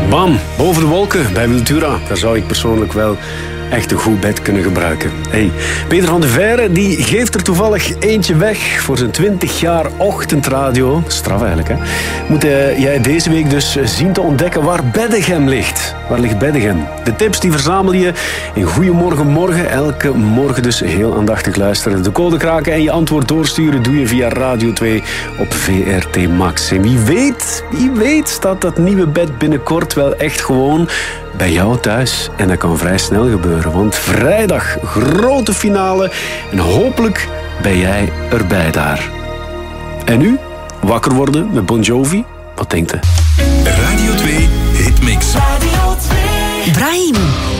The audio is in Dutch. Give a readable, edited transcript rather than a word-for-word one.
Bam, boven de wolken bij Wiltura. Daar zou ik persoonlijk wel echt een goed bed kunnen gebruiken. Hey, Peter van de Veire die geeft er toevallig eentje weg voor zijn 20 jaar ochtendradio. Straf eigenlijk, hè? Moet jij deze week dus zien te ontdekken waar Beddegem ligt. Waar ligt Beddegem? De tips die verzamel je in Goeiemorgen Morgen. Elke morgen dus heel aandachtig luisteren. De code kraken en je antwoord doorsturen doe je via Radio 2 op VRT Max. En wie weet staat dat nieuwe bed binnenkort wel echt gewoon bij jou thuis. En dat kan vrij snel gebeuren, want vrijdag grote finale en hopelijk ben jij erbij daar. En nu? Wakker worden met Bon Jovi? Wat denkt u? Radio 2 Hitmix. Radio 2. Brahim.